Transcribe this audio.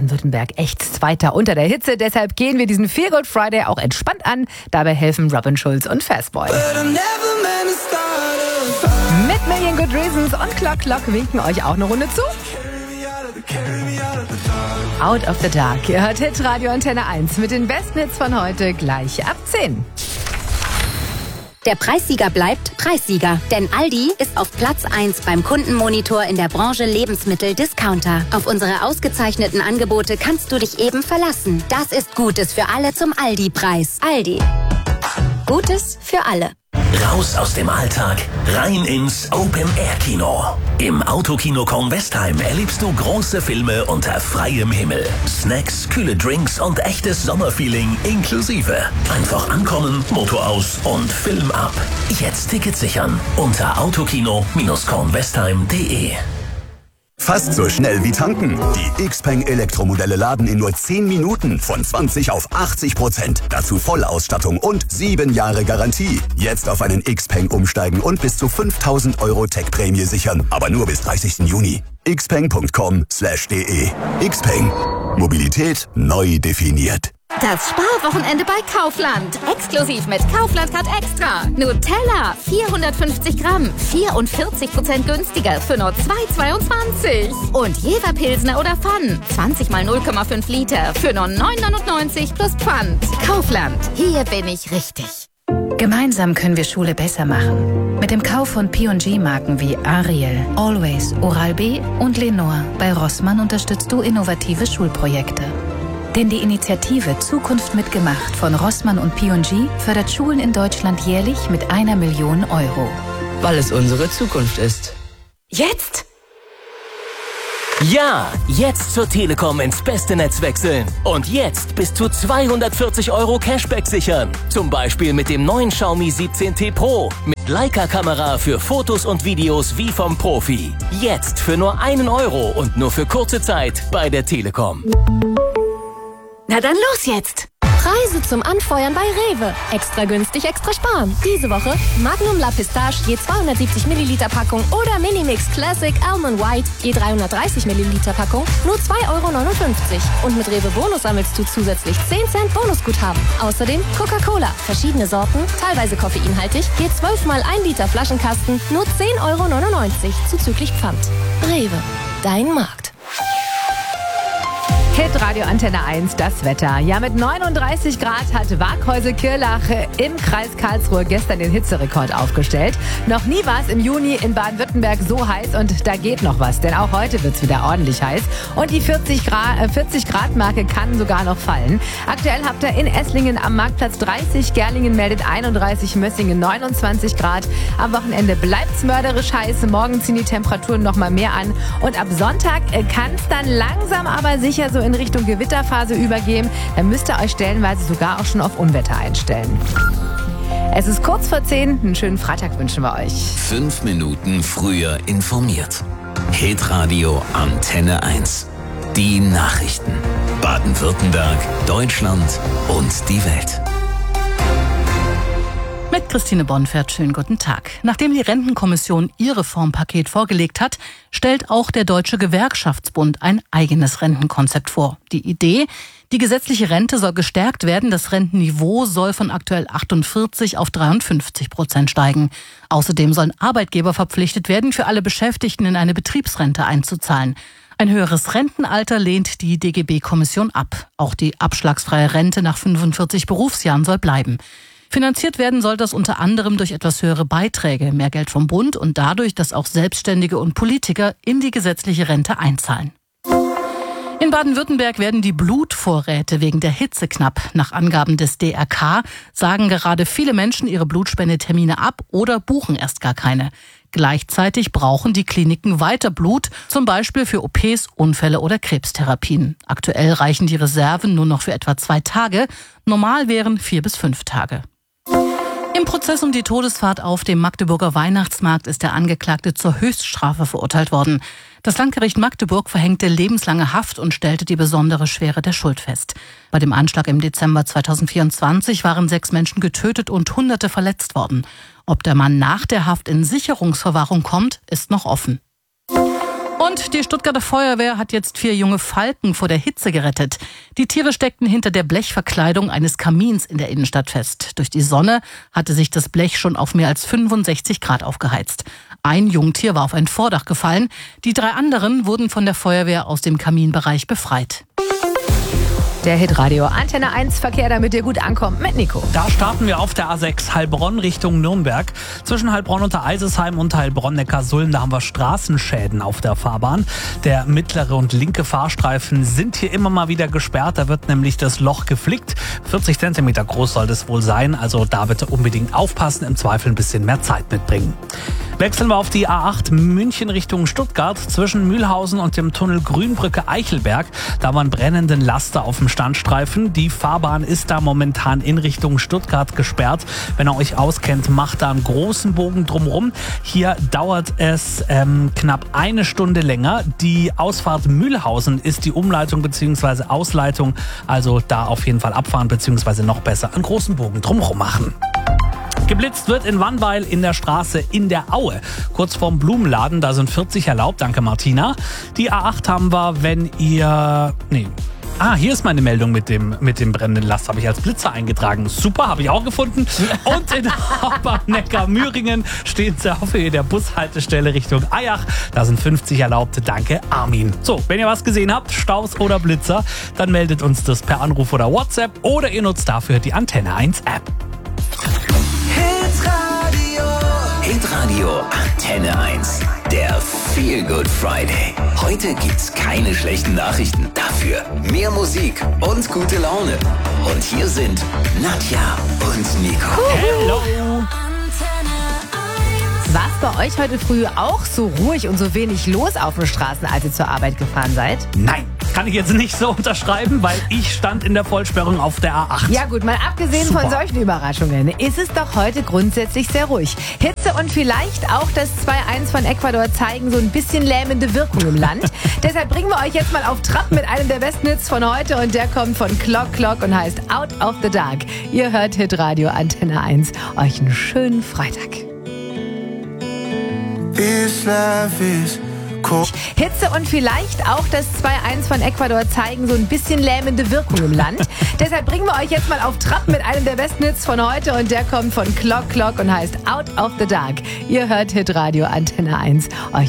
Baden-Württemberg ächzt weiter unter der Hitze. Deshalb gehen wir diesen Feel Good Friday auch entspannt an. Dabei helfen Robin Schulz und Fastboy. Mit Million Good Reasons und Clock winken euch auch eine Runde zu. Out of the Dark. Ihr hört Hitradio Antenne 1 mit den besten Hits von heute gleich ab 10. Der Preissieger bleibt Preissieger, denn Aldi ist auf Platz 1 beim Kundenmonitor in der Branche Lebensmittel-Discounter. Auf unsere ausgezeichneten Angebote kannst du dich eben verlassen. Das ist Gutes für alle zum Aldi-Preis. Aldi. Gutes für alle. Raus aus dem Alltag, rein ins Open-Air-Kino. Im Autokino Kornwestheim erlebst du große Filme unter freiem Himmel. Snacks, kühle Drinks und echtes Sommerfeeling inklusive. Einfach ankommen, Motor aus und Film ab. Jetzt Tickets sichern unter autokino-kornwestheim.de. Fast so schnell wie tanken. Die Xpeng Elektromodelle laden in nur 10 Minuten von 20 auf 80%. Dazu Vollausstattung und 7 Jahre Garantie. Jetzt auf einen Xpeng umsteigen und bis zu 5.000 € Tech-Prämie sichern. Aber nur bis 30. Juni. xpeng.com/de. Xpeng. Mobilität neu definiert. Das Sparwochenende bei Kaufland. Exklusiv mit Kaufland Card Extra. Nutella, 450 Gramm, 44% günstiger für nur 2,22. Und Jever Pilsner oder Pfann, 20 mal 0,5 Liter für nur 9,99 plus Pfand. Kaufland, hier bin ich richtig. Gemeinsam können wir Schule besser machen. Mit dem Kauf von P&G-Marken wie Ariel, Always, Oral-B und Lenore bei Rossmann unterstützt du innovative Schulprojekte. Denn die Initiative Zukunft mitgemacht von Rossmann und P&G fördert Schulen in Deutschland jährlich mit 1 Million €. Weil es unsere Zukunft ist. Jetzt? Ja, jetzt zur Telekom ins beste Netz wechseln. Und jetzt bis zu 240 € Cashback sichern. Zum Beispiel mit dem neuen Xiaomi 17T Pro. Mit Leica-Kamera für Fotos und Videos wie vom Profi. Jetzt für nur 1 € und nur für kurze Zeit bei der Telekom. Na dann los jetzt! Preise zum Anfeuern bei Rewe. Extra günstig, extra sparen. Diese Woche Magnum La Pistache je 270 Milliliter Packung oder Minimix Classic Almond White je 330 Milliliter Packung nur 2,59 €. Und mit Rewe Bonus sammelst du zusätzlich 10 Cent Bonusguthaben. Außerdem Coca-Cola, verschiedene Sorten, teilweise koffeinhaltig, je 12 mal 1 Liter Flaschenkasten nur 10,99 € zuzüglich Pfand. Rewe, dein Markt. Hitradio Antenne 1, das Wetter. Ja, mit 39 Grad hat Waghäusel-Kirlach im Kreis Karlsruhe gestern den Hitzerekord aufgestellt. Noch nie war es im Juni in Baden-Württemberg so heiß und da geht noch was, denn auch heute wird es wieder ordentlich heiß. Und die 40 Grad Marke kann sogar noch fallen. Aktuell habt ihr in Esslingen am Marktplatz 30, Gerlingen meldet 31, Mössingen 29 Grad. Am Wochenende bleibt es mörderisch heiß, morgen ziehen die Temperaturen noch mal mehr an und ab Sonntag kann es dann langsam aber sicher so in Richtung Gewitterphase übergehen. Dann müsst ihr euch stellenweise sogar auch schon auf Unwetter einstellen. Es ist kurz vor 10. Einen schönen Freitag wünschen wir euch. 5 Minuten früher informiert. Hitradio Antenne 1. Die Nachrichten. Baden-Württemberg, Deutschland und die Welt. Mit Christine Bonfert, schönen guten Tag. Nachdem die Rentenkommission ihr Reformpaket vorgelegt hat, stellt auch der Deutsche Gewerkschaftsbund ein eigenes Rentenkonzept vor. Die Idee, die gesetzliche Rente soll gestärkt werden, das Rentenniveau soll von aktuell 48 auf 53% steigen. Außerdem sollen Arbeitgeber verpflichtet werden, für alle Beschäftigten in eine Betriebsrente einzuzahlen. Ein höheres Rentenalter lehnt die DGB-Kommission ab. Auch die abschlagsfreie Rente nach 45 Berufsjahren soll bleiben. Finanziert werden soll das unter anderem durch etwas höhere Beiträge, mehr Geld vom Bund und dadurch, dass auch Selbstständige und Politiker in die gesetzliche Rente einzahlen. In Baden-Württemberg werden die Blutvorräte wegen der Hitze knapp. Nach Angaben des DRK sagen gerade viele Menschen ihre Blutspendetermine ab oder buchen erst gar keine. Gleichzeitig brauchen die Kliniken weiter Blut, zum Beispiel für OPs, Unfälle oder Krebstherapien. Aktuell reichen die Reserven nur noch für etwa 2 Tage. Normal wären 4 bis 5 Tage. Im Prozess um die Todesfahrt auf dem Magdeburger Weihnachtsmarkt ist der Angeklagte zur Höchststrafe verurteilt worden. Das Landgericht Magdeburg verhängte lebenslange Haft und stellte die besondere Schwere der Schuld fest. Bei dem Anschlag im Dezember 2024 waren 6 Menschen getötet und Hunderte verletzt worden. Ob der Mann nach der Haft in Sicherungsverwahrung kommt, ist noch offen. Und die Stuttgarter Feuerwehr hat jetzt 4 junge Falken vor der Hitze gerettet. Die Tiere steckten hinter der Blechverkleidung eines Kamins in der Innenstadt fest. Durch die Sonne hatte sich das Blech schon auf mehr als 65 Grad aufgeheizt. Ein Jungtier war auf ein Vordach gefallen. Die 3 anderen wurden von der Feuerwehr aus dem Kaminbereich befreit. Der Hitradio Antenne 1 Verkehr, damit ihr gut ankommt, mit Nico. Da starten wir auf der A6 Heilbronn Richtung Nürnberg. Zwischen Heilbronn und der Eisesheim und Heilbronn-Neckarsulm, da haben wir Straßenschäden auf der Fahrbahn. Der mittlere und linke Fahrstreifen sind hier immer mal wieder gesperrt. Da wird nämlich das Loch geflickt. 40 Zentimeter groß soll das wohl sein. Also da bitte unbedingt aufpassen, im Zweifel ein bisschen mehr Zeit mitbringen. Wechseln wir auf die A8 München Richtung Stuttgart. Zwischen Mühlhausen und dem Tunnel Grünbrücke-Eichelberg. Da waren brennenden Laster auf dem Standstreifen. Die Fahrbahn ist da momentan in Richtung Stuttgart gesperrt. Wenn ihr euch auskennt, macht da einen großen Bogen drumherum. Hier dauert es knapp 1 Stunde länger. Die Ausfahrt Mühlhausen ist die Umleitung bzw. Ausleitung. Also da auf jeden Fall abfahren bzw. noch besser einen großen Bogen drumherum machen. Geblitzt wird in Wannweil in der Straße in der Aue. Kurz vorm Blumenladen, da sind 40 erlaubt. Danke, Martina. Die A8 haben wir, wenn ihr... hier ist meine Meldung mit dem brennenden Last. Habe ich als Blitzer eingetragen. Super, habe ich auch gefunden. Und in Hauptbach-Neckar-Müringen stehen sie auf Höhe der Bushaltestelle Richtung Eyach. Da sind 50 erlaubt. Danke, Armin. So, wenn ihr was gesehen habt, Staus oder Blitzer, dann meldet uns das per Anruf oder WhatsApp oder ihr nutzt dafür die Antenne 1 App. Hitradio Antenne 1. Der Feel Good Friday. Heute gibt's keine schlechten Nachrichten. Dafür mehr Musik und gute Laune. Und hier sind Nadja und Nico. Hello! War es bei euch heute früh auch so ruhig und so wenig los auf den Straßen, als ihr zur Arbeit gefahren seid? Nein, kann ich jetzt nicht so unterschreiben, weil ich stand in der Vollsperrung auf der A8. Ja gut, mal abgesehen von solchen Überraschungen ist es doch heute grundsätzlich sehr ruhig. Hitze und vielleicht auch das 2-1 von Ecuador zeigen so ein bisschen lähmende Wirkung im Land. Deshalb bringen wir euch jetzt mal auf Trab mit einem der besten Hits von heute und der kommt von Clock Clock und heißt Out of the Dark. Ihr hört Hitradio Antenne 1. Euch einen schönen Freitag. Hitze und vielleicht auch das 2-1 von Ecuador zeigen so ein bisschen lähmende Wirkung im Land. Deshalb bringen wir euch jetzt mal auf Trab mit einem der besten Hits von heute und der kommt von Clock Clock und heißt Out of the Dark. Ihr hört Hitradio Antenne 1. Euch